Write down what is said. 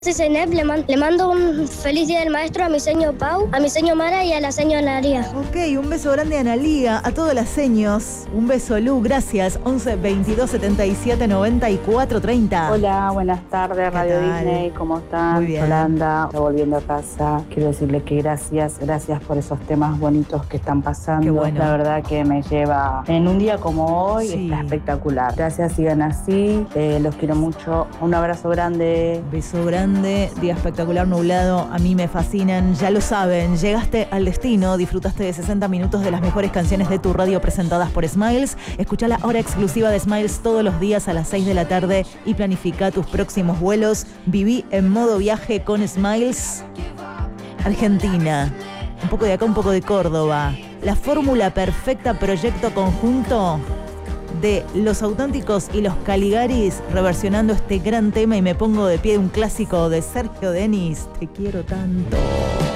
Soy Zeynep, le mando un feliz día del maestro a mi señor Pau, a mi señor Mara y a la señora Analía. Ok, un beso grande a Analía, a todos los seños. Un beso, Lu, gracias. 11 22 77 94 30. Hola, buenas tardes, Radio tal? Disney, ¿cómo están? Muy bien. Yolanda, volviendo a casa. Quiero decirle que gracias por esos temas bonitos que están pasando. Qué bueno. La verdad que me lleva en un día como hoy, Sí. está espectacular. Gracias, sigan así, los quiero mucho. Un abrazo grande. Beso grande, día espectacular, nublado, a mí me fascinan, ya lo saben, llegaste al destino, disfrutaste de 60 minutos de las mejores canciones de tu radio presentadas por Smiles, escuchá la hora exclusiva de Smiles todos los días a las 6 de la tarde y planifica tus próximos vuelos, viví en modo viaje con Smiles. Argentina, un poco de acá, un poco de Córdoba, la fórmula perfecta, proyecto conjunto de Los Auténticos y Los Caligaris reversionando este gran tema y me pongo de pie, un clásico de Sergio Denis, Te quiero tanto.